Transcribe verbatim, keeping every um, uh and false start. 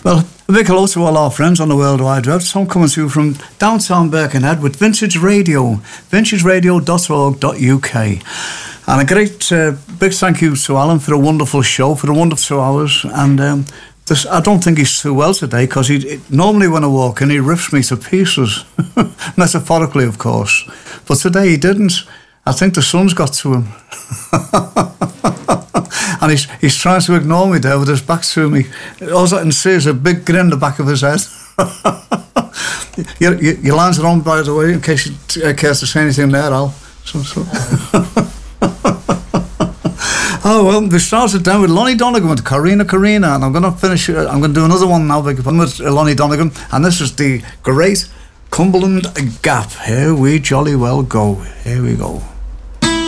Well, a big hello to all our friends on the World Wide Web. So I'm coming to you from downtown Birkenhead with Vintage Radio, vintage radio dot org dot U K. And a great uh, big thank you to Alan for a wonderful show, for a wonderful two hours. And um, this, I don't think he's too well today, because he normally when I walk in, he rips me to pieces. Metaphorically, of course. But today he didn't. I think the sun's got to him. And he's he's trying to ignore me there with his back to me. All I can see is a big grin in the back of his head. your, your, your lines are on, by the way, in case you uh, cares to say anything there, Al. So, so. Oh, well, we started down with Lonnie Donegan with Corrina Corrina, and I'm going to finish, uh, I'm going to do another one now with Lonnie Donegan, and this is the great Cumberland Gap. Here we jolly well go. Here we go.